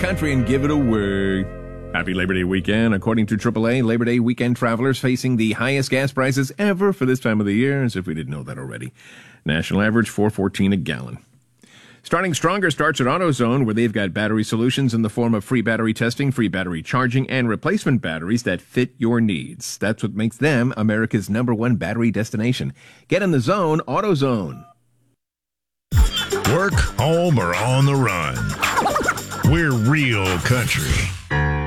country and give it away. Happy Labor Day weekend. According to AAA, Labor Day weekend travelers facing the highest gas prices ever for this time of the year, as if we didn't know that already. National average, $4.14 a gallon. Starting Stronger starts at AutoZone, where they've got battery solutions in the form of free battery testing, free battery charging, and replacement batteries that fit your needs. That's what makes them America's #1 battery destination. Get in the zone, AutoZone. Work, home, or on the run. We're real country.